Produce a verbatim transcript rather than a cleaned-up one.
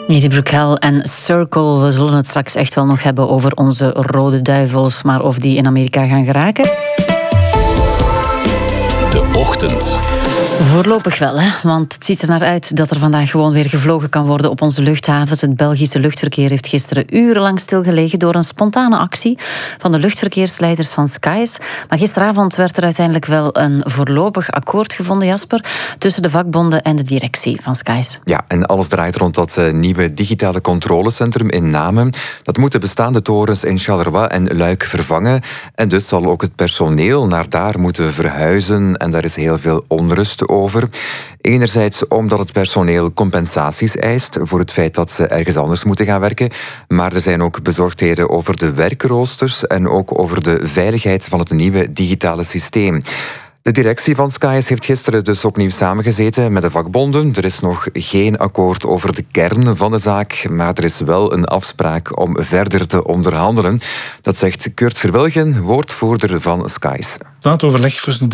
Eddie Brookhel en Circle. We zullen het straks echt wel nog hebben over onze Rode Duivels, maar of die in Amerika gaan geraken. De Ochtend. Voorlopig wel, hè? Want het ziet er naar uit dat er vandaag gewoon weer gevlogen kan worden op onze luchthavens. Het Belgische luchtverkeer heeft gisteren urenlang stilgelegen door een spontane actie van de luchtverkeersleiders van Skies. Maar gisteravond werd er uiteindelijk wel een voorlopig akkoord gevonden, Jasper, tussen de vakbonden en de directie van Skies. Ja, en alles draait rond dat uh, nieuwe digitale controlecentrum in Namen. Dat moet de bestaande torens in Charleroi en Luik vervangen. En dus zal ook het personeel naar daar moeten verhuizen. En daar is heel veel onrust over. Enerzijds omdat het personeel compensaties eist voor het feit dat ze ergens anders moeten gaan werken. Maar er zijn ook bezorgdheden over de werkroosters en ook over de veiligheid van het nieuwe digitale systeem. De directie van Skies heeft gisteren dus opnieuw samengezeten met de vakbonden. Er is nog geen akkoord over de kern van de zaak, maar er is wel een afspraak om verder te onderhandelen. Dat zegt Kurt Verwilgen, woordvoerder van Skies. Na het overleg tussen de